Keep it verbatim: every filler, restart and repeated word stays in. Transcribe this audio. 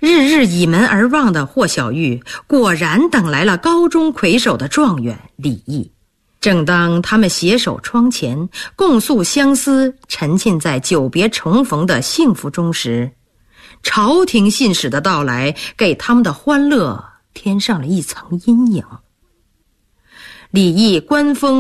日日倚门而望的霍小玉果然等来了高中魁首的状元李毅。正当他们携手窗前，共诉相思，沉浸在久别重逢的幸福中时，朝廷信使的到来给他们的欢乐添上了一层阴影。李毅官封